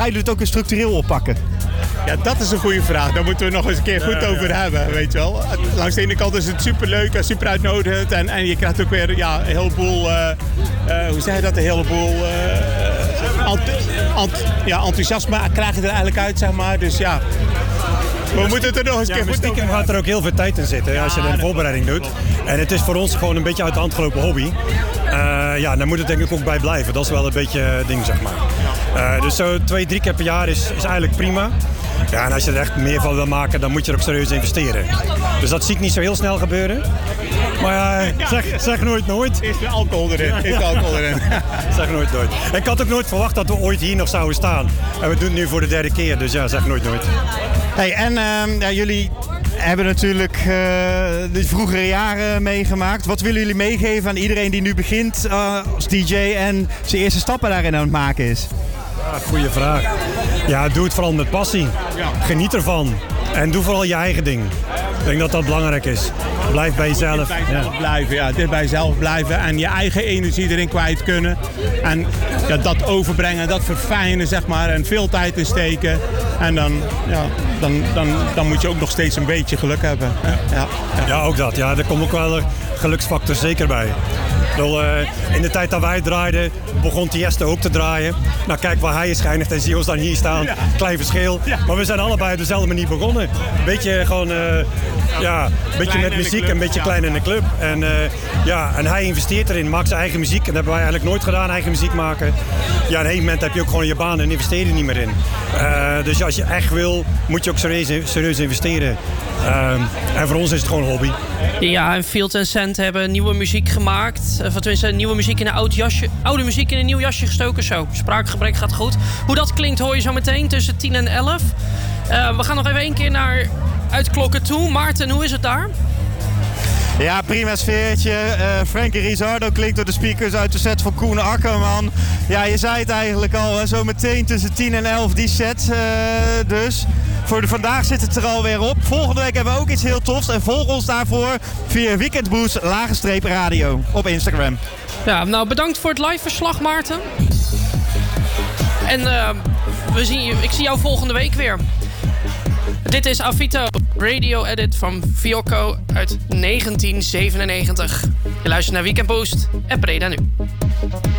gaan jullie het ook structureel oppakken? Ja, dat is een goede vraag. Daar moeten we nog eens een keer goed over hebben, weet je wel. Langs de ene kant is het superleuk en super uitnodigend. En je krijgt ook weer een heleboel, hoe zeg je dat, een heleboel enthousiasme krijg je er eigenlijk uit, zeg maar. Dus ja, we moeten het er nog eens een keer goed over hebben. Gaat er ook heel veel tijd in zitten als je een voorbereiding doet. En het is voor ons gewoon een beetje uit de hand gelopen hobby. Daar moet het denk ik ook bij blijven. Dat is wel een beetje het ding, zeg maar. Dus zo 2-3 keer per jaar is eigenlijk prima. Ja, en als je er echt meer van wil maken, dan moet je er ook serieus investeren. Dus dat zie ik niet zo heel snel gebeuren. Maar zeg nooit. Is er alcohol erin? Zeg nooit. Ik had ook nooit verwacht dat we ooit hier nog zouden staan. En we doen het nu voor de 3e keer, dus ja, zeg nooit. Hey, en jullie hebben natuurlijk de vroegere jaren meegemaakt. Wat willen jullie meegeven aan iedereen die nu begint als DJ en zijn eerste stappen daarin aan het maken is? Ja, goeie vraag. Ja, doe het vooral met passie. Geniet ervan. En doe vooral je eigen ding. Ik denk dat dat belangrijk is. Blijf bij jezelf. Dicht bij jezelf blijven en je eigen energie erin kwijt kunnen. En dat overbrengen, dat verfijnen, zeg maar. En veel tijd in steken. En dan moet je ook nog steeds een beetje geluk hebben. Ja, ook dat. Ja, er komt ook wel een geluksfactor zeker bij. In de tijd dat wij draaiden, begon Tiesto ook te draaien. Nou, kijk waar hij is geëindigd en zie ons dan hier staan. Klein verschil. Maar we zijn allebei op dezelfde manier begonnen. Een beetje gewoon, een beetje met muziek, een beetje klein in de club. En hij investeert erin, maakt zijn eigen muziek. En dat hebben wij eigenlijk nooit gedaan, eigen muziek maken. Ja, op een gegeven moment heb je ook gewoon je baan en investeer er niet meer in. Dus als je echt wil, moet je ook serieus investeren. En voor ons is het gewoon een hobby. Ja, en Field & Cent hebben nieuwe muziek gemaakt. Of tenminste, nieuwe muziek in een oude muziek in een nieuw jasje gestoken. Zo, spraakgebrek gaat goed. Hoe dat klinkt hoor je zo meteen tussen 10 en 11. We gaan nog even 1 keer naar Uitklokken toe. Maarten, hoe is het daar? Ja, prima sfeertje. Frankie Rizzardo klinkt door de speakers uit de set van Koen Akkerman. Ja, je zei het eigenlijk al. Hè? Zo meteen tussen 10 en 11 die set dus. Voor vandaag zit het er alweer op. Volgende week hebben we ook iets heel tofs. En volg ons daarvoor via weekendboost_radio op Instagram. Ja, nou bedankt voor het live verslag, Maarten. En ik zie jou volgende week weer. Dit is Avito, radio edit van Fiocco uit 1997. Je luistert naar Weekend Boost en Breda Nu.